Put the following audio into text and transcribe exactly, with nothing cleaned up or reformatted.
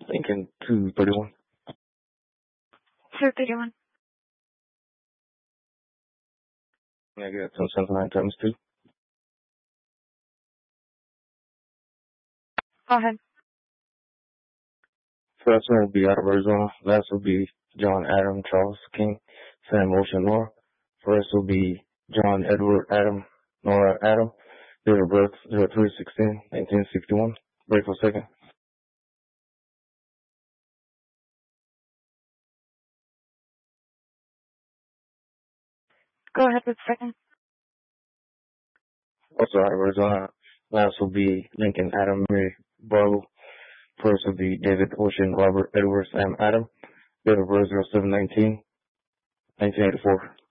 Lincoln two thirty-one. two thirty-one. I got ten seventy-nine times two. Go ahead. First one will be out of Arizona. Last will be John Adam Charles King Sam Ocean Nora. First will be John Edward Adam Nora Adam. Date of birth zero three sixteen nineteen sixty-one. Wait for a second. Go ahead with second. Also out of Arizona. Last will be Lincoln Adam Mary Barlow. First will be David Ocean Robert Edward Sam Adam. Date of birth zero seven nineteen nineteen eighty-four.